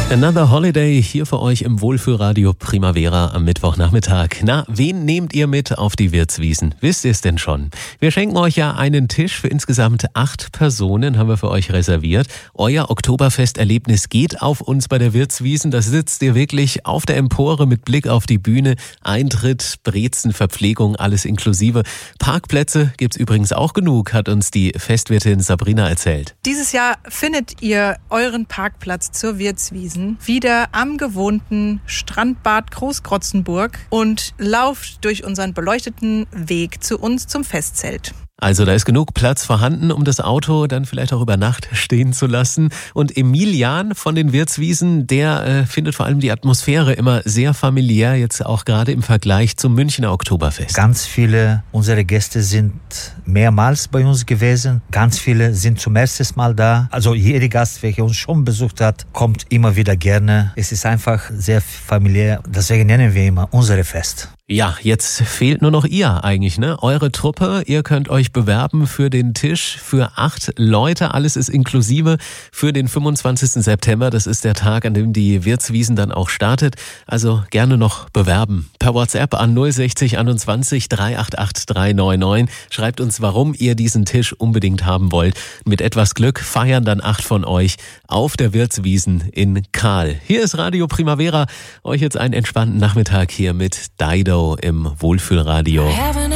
Another Holiday hier für euch im Wohlfühlradio Primavera am Mittwochnachmittag. Na, wen nehmt ihr mit auf die Wirtswiesen? Wisst ihr es denn schon? Wir schenken euch ja einen Tisch für insgesamt 8 Personen, haben wir für euch reserviert. Euer Oktoberfesterlebnis geht auf uns bei der Wirtswiesen. Da sitzt ihr wirklich auf der Empore mit Blick auf die Bühne. Eintritt, Brezen, Verpflegung, alles inklusive. Parkplätze gibt's übrigens auch genug, hat uns die Festwirtin Sabrina erzählt. Dieses Jahr findet ihr euren Parkplatz zur Wirtswiesen wieder am gewohnten Strandbad Großkrotzenburg und lauft durch unseren beleuchteten Weg zu uns zum Festzelt. Also da ist genug Platz vorhanden, um das Auto dann vielleicht auch über Nacht stehen zu lassen. Und Emilian von den Wirtswiesen, der findet vor allem die Atmosphäre immer sehr familiär, jetzt auch gerade im Vergleich zum Münchner Oktoberfest. Ganz viele unserer Gäste sind mehrmals bei uns gewesen. Ganz viele sind zum ersten Mal da. Also jeder Gast, welcher uns schon besucht hat, kommt immer wieder gerne. Es ist einfach sehr familiär. Deswegen nennen wir immer unsere Fest. Ja, jetzt fehlt nur noch ihr eigentlich, ne? Eure Truppe, ihr könnt euch bewerben für den Tisch für 8 Leute. Alles ist inklusive für den 25. September. Das ist der Tag, an dem die Wirtswiesen dann auch startet. Also gerne noch bewerben. Per WhatsApp an 060 21 388 399. Schreibt uns, warum ihr diesen Tisch unbedingt haben wollt. Mit etwas Glück feiern dann 8 von euch auf der Wirtswiesen in Kahl. Hier ist Radio Primavera. Euch jetzt einen entspannten Nachmittag hier mit Dido im Wohlfühlradio.